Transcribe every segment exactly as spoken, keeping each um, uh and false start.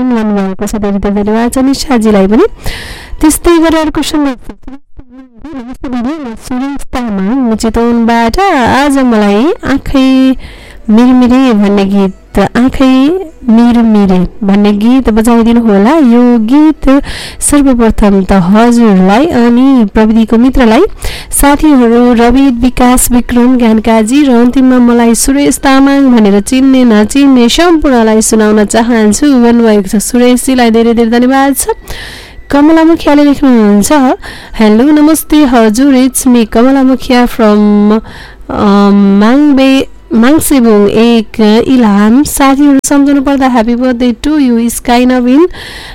Fine भन्नुभएको छ, धेरै धेरै धन्यवाद छ निशाजीलाई पनि। त्यस्तै गरेर अर्को सन्देश सुरेश तामाङ चितवनबाट, आज मलाई आँखै मिरमिरे भन्ने गीत आँखै मिरमिरे भन्ने गीत बजाइदिनु होला। यो गीत सर्वप्रथम त हजुरलाई अनि प्रविधिको मित्रलाई, साथीहरू रवि, विकास, विक्रम, ज्ञानकाजी र अन्तिममा मलाई सुरेश तामाङ भनेर चिन्ने नचिन्ने सम्पूर्णलाई सुनाउन चाहन्छु भन्नुभएको छ। सुरेशजीलाई धेरै धेरै धन्यवाद छ। कमला मुखियाले लेख्नुहुन्छ, हेलो नमस्ते हजुर, it's me Kamala Mukhiya from माङबे माङसेबुङ एक इलाम। साथीहरू सम्झनु पर्दा happy birthday to you sky नवीन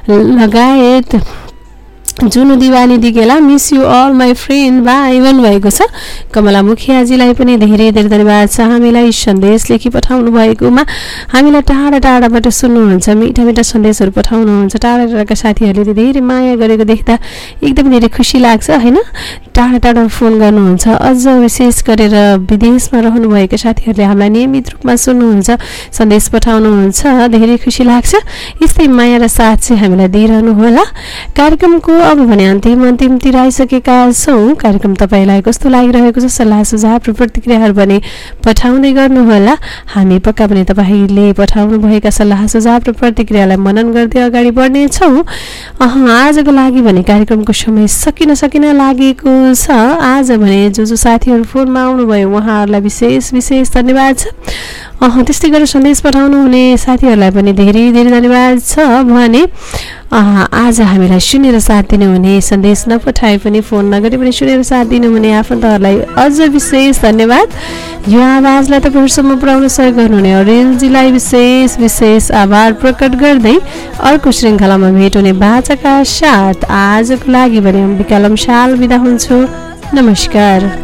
लगायत जुनु दिवानी दिगेला, miss you all my friend by भन्नुभएको छ। कमला मुखियाजीलाई पनि धेरै धेरै धन्यवाद छ हामीलाई सन्देश लेखी पठाउनु भएकोमा। हामीलाई टाढा टाढाबाट सुन्नुहुन्छ, मिठा मिठा सन्देशहरू पठाउनुहुन्छ। टाढा टाढाका साथीहरूले धेरै माया गरेको देख्दा एकदम धेरै खुसी लाग्छ होइन। टाढा टाढा फोन गर्नुहुन्छ, अझ विशेष गरेर विदेशमा रहनुभएका साथीहरूले हामीलाई नियमित रूपमा सुन्नुहुन्छ, सन्देश पठाउनुहुन्छ, धेरै खुसी लाग्छ। यस्तै माया र साथ चाहिँ हामीलाई दिइरहनु होला। कार्यक्रमको अब भने अन्तिम अन्तिमतिर आइसकेका छौँ। कार्यक्रम तपाईँलाई कस्तो लागिरहेको छ, सल्लाह सुझाव र प्रतिक्रियाहरू भने पठाउँदै गर्नुहोला। हामी पक्का पनि तपाईँले पठाउनु भएका सल्लाह सुझाव र प्रतिक्रियालाई मनन गर्दै अगाडि बढ्नेछौँ। अह आजको लागि भने कार्यक्रमको समय सकिन सकिन लागेको छ। आज भने जो जो साथीहरू फोनमा आउनुभयो उहाँहरूलाई विशेष विशेष धन्यवाद छ। अह त्यस्तै गरेर सन्देश पठाउनु हुने साथीहरूलाई पनि धेरै धेरै धन्यवाद छ भने आज हामीलाई सुनेर साथ दिनुहुने, सन्देश नपठाए पनि फोन नगरे पनि सुनेर साथ दिनुहुने आफन्तहरूलाई अझ विशेष धन्यवाद। यो आवाजलाई तपाईँहरूसम्म पुर्याउन सहयोग गर्नुहुने अरेलजीलाई विशेष विशेष आभार प्रकट गर्दै अर्को श्रृङ्खलामा भेट हुने बाचाका साथ आजको लागि भने अम्बिका लम्साल बिदा हुन्छु। नमस्कार।